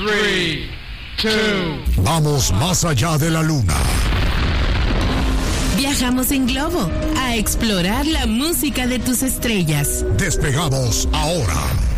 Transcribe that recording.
3, 2. Vamos más allá de la luna. Viajamos en globo a explorar la música de tus estrellas. Despegamos ahora.